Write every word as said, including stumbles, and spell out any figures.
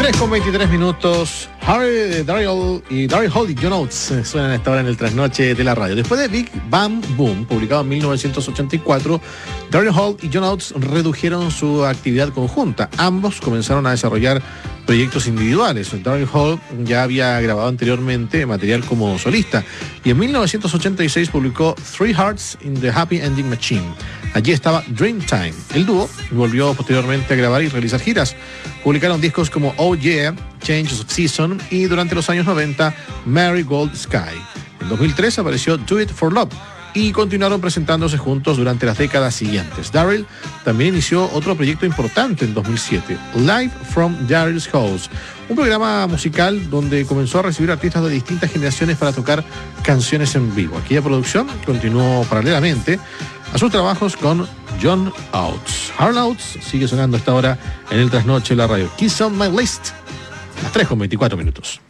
tres con veintitrés minutos. Harry, Daryl y Daryl Hall y John Oates suenan a esta hora en el trasnoche de la radio. Después de Big Bang Boom, publicado en mil novecientos ochenta y cuatro, Daryl Hall y John Oates redujeron su actividad conjunta. Ambos comenzaron a desarrollar proyectos individuales. Daryl Hall ya había grabado anteriormente material como solista y en mil novecientos ochenta y seis publicó Three Hearts in the Happy Ending Machine. Allí estaba Dreamtime. El dúo volvió posteriormente a grabar y realizar giras. Publicaron discos como Oh Yeah, Change of Season y durante los años noventa, Marigold Sky. En dos mil tres apareció Do It for Love y continuaron presentándose juntos durante las décadas siguientes. Daryl también inició otro proyecto importante en dos mil siete, Live from Daryl's House, un programa musical donde comenzó a recibir artistas de distintas generaciones para tocar canciones en vivo. Aquella producción continuó paralelamente a sus trabajos con John Oates. Hall Oates sigue sonando hasta ahora en el trasnoche de la radio. Kiss on My List, las tres con veinticuatro minutos.